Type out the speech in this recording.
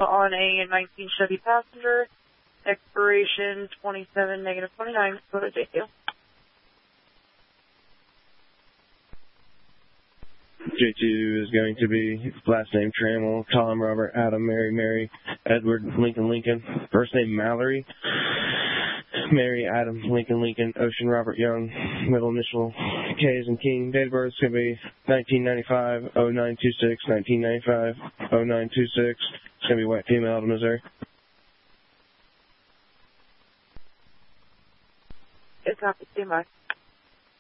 on a 19 Chevy Passenger, expiration 27-29, photo JQ. J2 is going to be last name Trammell, Tom, Robert, Adam, Mary, Edward, Lincoln. First name Mallory, Mary, Adam, Lincoln, Ocean, Robert, Young. Middle initial K as in King. Date of birth is going to be 1995, 0926, 1995, 0926. It's going to be white female out of Missouri. It's not the same.